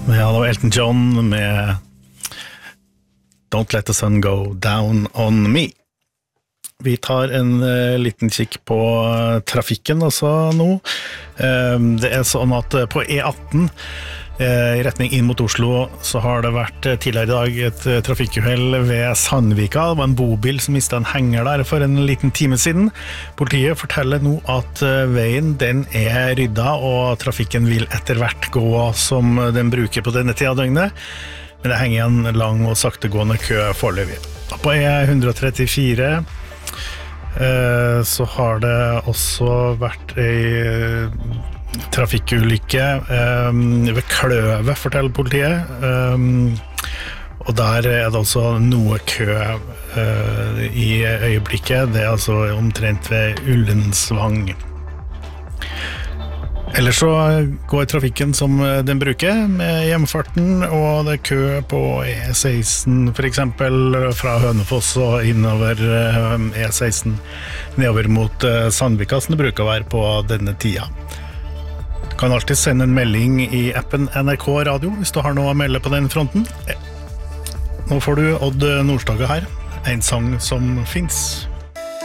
Ja, det var Elton John med Don't Let the Sun Go Down on Me. Vi tar en liten kikk på trafikken også nå. Det sånn at på E18 i retning inn mot Oslo så har det vært tidligere i dag et trafikkuhell ved Sandvika. Det var en bobil som mistet en henger der for en liten time siden. Politiet forteller nå at veien den rydda, og trafikken vil etter hvert gå som den bruker på denne tiden av døgnet. Men det henger en lang og saktegående kø foreløpig. På E134 så har det også vært en trafikkulykke ved Kløve, forteller politiet. Og der det også noe kø i øyeblikket. Det altså omtrent ved Ullensvang. Ellers så går trafikken som den bruker med hjemfarten, og det kø på E16 for eksempel fra Hønefoss og innover E16 nedover mot Sandvika som det bruker å være på denne tida. Du kan alltid sende en melding i appen NRK Radio hvis du har noe å melde på den fronten. Nå får du Odd Nordstoga her, en sang som finnes.